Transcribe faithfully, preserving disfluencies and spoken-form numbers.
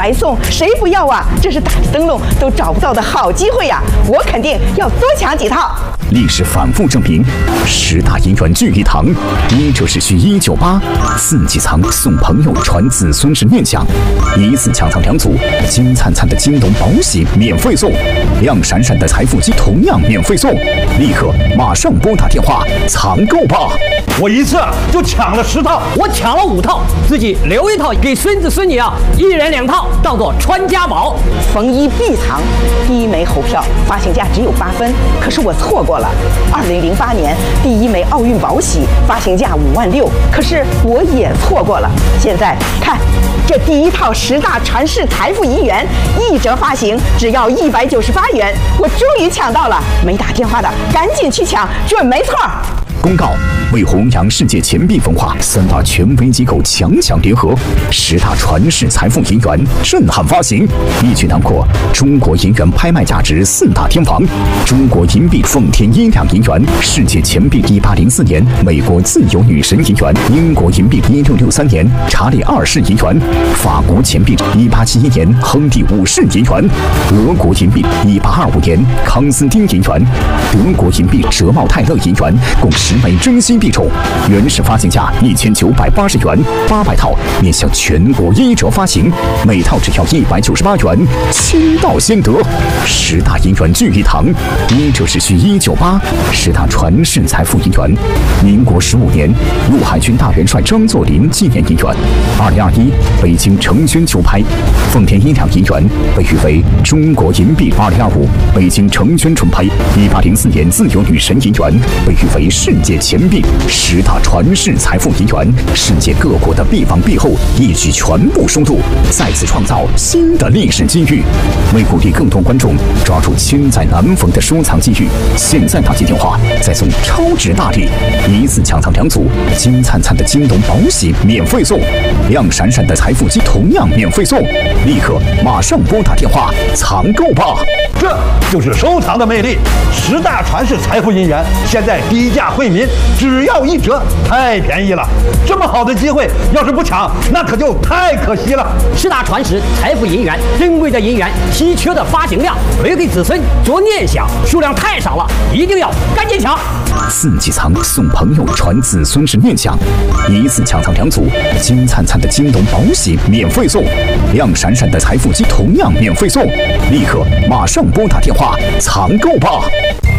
白送，谁不要啊？这是打着灯笼都找不到的好机会呀！我肯定要多抢几套。 历史反复证明，十大银元聚一堂，一折是需一九八，四季藏送朋友传子孙是念想，一次抢藏两组，金灿灿的京东宝喜免费送，亮闪闪的财富机同样免费送，立刻马上拨打电话藏购吧！ 我一次就抢了十套， 我抢了五套，自己留一套给孙子孙女啊，一人两套，当做传家宝。 逢一必藏，第一枚猴票发行价只有八分，可是我错过了。二零零八年第一枚奥运宝喜发行价五万六，可是我也错过了。现在看这第一套十大传世财富银元，一折发行只要一百九十八元，我终于抢到了！没打电话的赶紧去抢，准没错。 公告：为弘扬世界钱币文化，三大权威机构强强联合，十大传世财富银元震撼发行，一举囊括中国银元拍卖价值四大天王，中国银币奉天一两银元，世界钱币一八零四年美国自由女神银元，英国银币一六六三年查理二世银元，法国钱币一八七一年亨利五世银元，俄国银币一八二五年康斯丁银元，德国银币哲茂泰勒银元，共十枚真心币种，原始发行价一千九百八十元，八百套面向全国一折发行，每套只要一百九十八元，先到先得。十大银元聚一堂，一折只需一九八。十大传世财富银元，民国十五年陆海军大元帅张作霖纪念银元，二零二一北京成轩秋拍，奉天一两银元被誉为中国银币。二零二五北京成轩春拍，一八零四年自由女神银元被誉为世界钱币。十大传世财富银元，世界各国的币王币后一举全部收录，再次创造新的历史机遇。为鼓励更多观众抓住千载难逢的收藏机遇，现在打起电话再送超值大礼，一次抢藏两组，金灿灿的京东宝喜免费送，亮闪闪的财富机同样免费送，立刻马上拨打电话藏购吧！ 这就是收藏的魅力。十大传世财富银元现在低价惠民，只要一折，太便宜了。这么好的机会，要是不抢，那可就太可惜了。 十大传世财富银元，珍贵的银元，稀缺的发行量，留给子孙做念想，数量太少了，一定要赶紧抢。 四季藏送朋友传子孙是念想，一次抢藏两组，金灿灿的京东宝喜免费送，亮闪闪的财富机同样免费送，立刻马上拨打电话藏购吧！